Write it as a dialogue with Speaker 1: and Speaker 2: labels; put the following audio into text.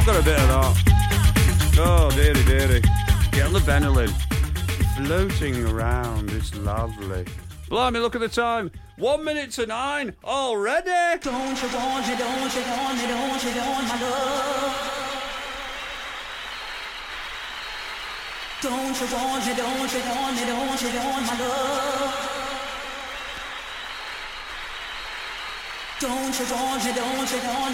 Speaker 1: got a bit of that. Oh, dearie, dearie. Get on the Benelin. Floating around. It's lovely. Blimey, look at the time. 1 minute to 9 already.
Speaker 2: Don't you want me, don't you want me, don't you want my love? Don't you want me, don't you want me, don't you want my love? Don't you want me, don't you want